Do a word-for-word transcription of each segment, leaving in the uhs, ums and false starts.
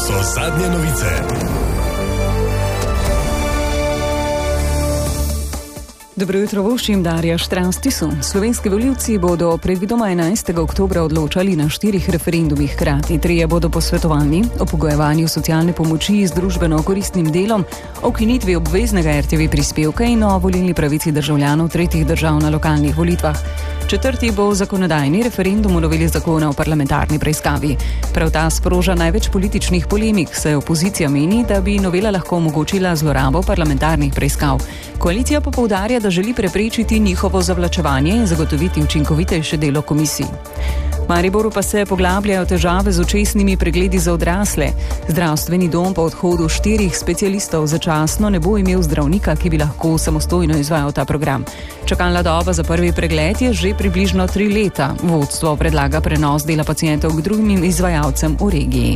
so zadnje novice. Dobro jutro, voščim Darja Štras-Tisu. Slovenski volivci bodo predvidoma enajstega oktobra odločali na štirih referendumih hkrati. Trije bodo posvetovani o pogojevanju socialne pomoči z družbeno koristnim delom, o ukinitvi obveznega er te ve prispevka in o volilni pravici državljanov tretjih držav na lokalnih volitvah. Četrti bo zakonodajni referendum o noveli zakona o parlamentarni preiskavi. Prav ta sproža največ političnih polemik, saj opozicija meni, da bi novela lahko omogočila zlorabo parlamentarnih preiskav. Koalicija pa poudarja, da želi preprečiti njihovo zavlačevanje in zagotoviti učinkovitejše delo komisij. V Mariboru pa se poglabljajo težave z očesnimi pregledi za odrasle. Zdravstveni dom po odhodu štirih specialistov začasno ne bo imel zdravnika, ki bi lahko samostojno izvajal ta program. Čakalna doba za prvi pregled je že približno tri leta. Vodstvo predlaga prenos dela pacientov k drugim izvajalcem v regiji.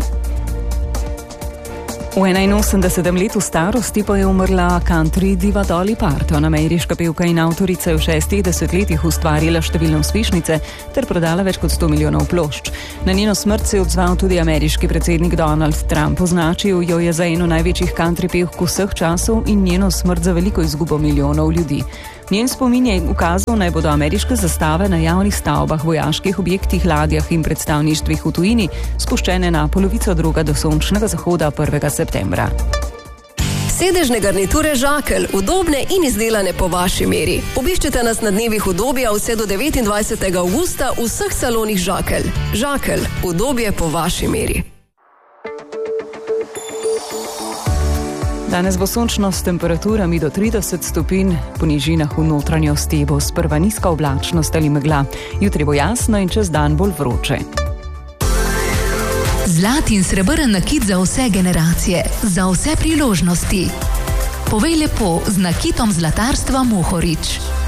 V enainosemdesetem letu starosti pa je umrla country diva Dolly Parton. Ameriška pevka in avtorica je v šestih desetletjih ustvarila številne uspešnice ter prodala več kot sto milijonov plošč. Na njeno smrt se je odzval tudi ameriški predsednik Donald Trump. Označil jo je za eno največjih country pevk vseh časov in njeno smrt za veliko izgubo milijonov ljudi. Njen spomin je ukazal, naj bodo ameriške zastave na javnih stavbah, vojaških objektih, ladjah in predstavništvih v tujini spuščene na polovico druga do sončnega zahoda prvega septembra. Sedežne garniture Žakelj, udobne in izdelane po vaši meri. Obiščite nas na dnevih udobja vse do devetindvajsetega avgusta v vseh salonih Žakelj. Žakelj, udobje po vaši meri. Danes bo sončno s temperaturami do trideset stopinj, po nižinah v notranjosti bo sprva nizka oblačnost ali megla. Jutri bo jasno in čez dan bolj vroče. Zlat in srebrn nakit za vse generacije, za vse priložnosti. Povej lepo z nakitom zlatarstva Mohorič.